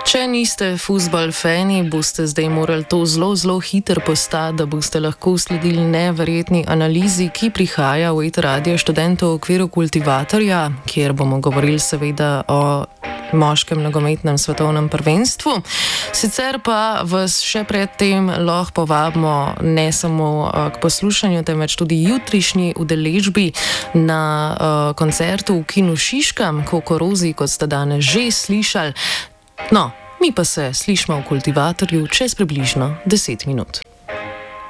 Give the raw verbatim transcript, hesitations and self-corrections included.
Če niste fuzbol fani, boste zdaj morali to zelo, zelo hitro postati, da boste lahko sledili neverjetni analizi, ki prihaja v Eter Radio študentov v okviru Kultivatorja, kjer bomo govorili seveda o moškem nogometnem svetovnem prvenstvu. Sicer pa vas še predtem lahko povabimo ne samo k poslušanju, temveč tudi jutrišnji udeležbi na uh, koncertu v Kinu Šiška, Kokorozi, kot ste danes že slišali. No, mi pa se slišimo v Kultivatorju čez približno deset minut.